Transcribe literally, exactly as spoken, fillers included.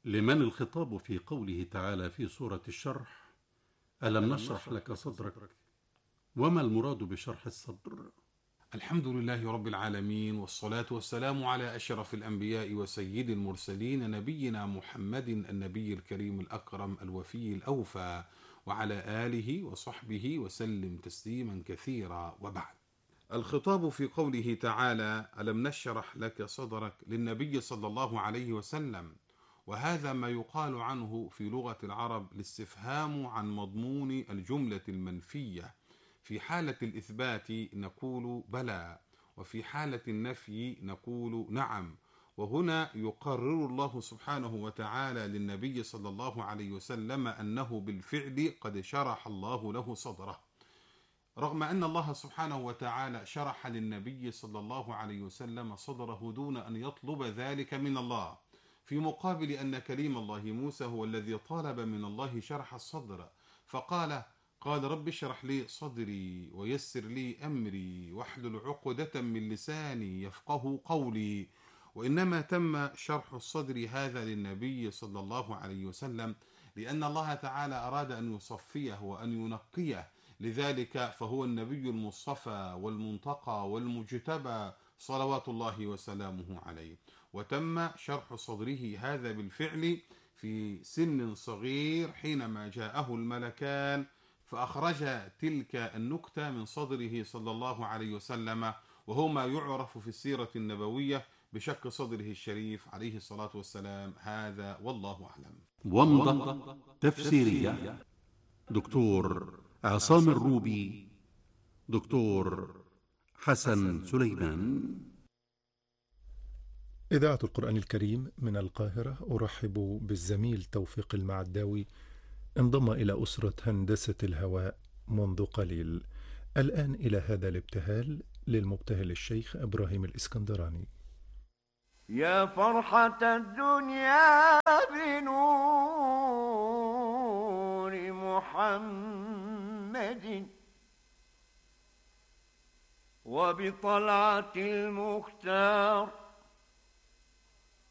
لمن الخطاب في قوله تعالى في سورة الشرح: ألم نشرح لك صدرك؟ وما المراد بشرح الصدر؟ الحمد لله رب العالمين، والصلاة والسلام على أشرف الأنبياء وسيد المرسلين، نبينا محمد النبي الكريم الأكرم الوفي الأوفى، وعلى آله وصحبه وسلم تسليما كثيرا. وبعد، الخطاب في قوله تعالى: ألم نشرح لك صدرك للنبي صلى الله عليه وسلم، وهذا ما يقال عنه في لغة العرب الاستفهام عن مضمون الجملة المنفية. في حالة الإثبات نقول بلى، وفي حالة النفي نقول نعم. وهنا يقرر الله سبحانه وتعالى للنبي صلى الله عليه وسلم أنه بالفعل قد شرح الله له صدره، رغم أن الله سبحانه وتعالى شرح للنبي صلى الله عليه وسلم صدره دون أن يطلب ذلك من الله، في مقابل أن كليم الله موسى هو الذي طالب من الله شرح الصدر، فقال قال رب اشرح لي صدري ويسر لي أمري واحلل عقدة من لساني يفقه قولي. وإنما تم شرح الصدر هذا للنبي صلى الله عليه وسلم لأن الله تعالى أراد أن يصفيه وأن ينقيه، لذلك فهو النبي المصطفى والمنتقى والمجتبى صلوات الله وسلامه عليه. وتم شرح صدره هذا بالفعل في سن صغير حينما جاءه الملكان فأخرج تلك النكتة من صدره صلى الله عليه وسلم، وهو ما يعرف في السيرة النبوية بشق صدره الشريف عليه الصلاة والسلام. هذا والله أعلم. ومضة تفسيرية: دكتور عصام الروبي، دكتور حسن سليمان. إذاعة القرآن الكريم من القاهرة، أرحب بالزميل توفيق المعداوي، انضم إلى أسرة هندسة الهواء منذ قليل. الآن إلى هذا الابتهال للمبتهل الشيخ إبراهيم الإسكندراني. يا فرحة الدنيا بنور محمد وبطلعة المختار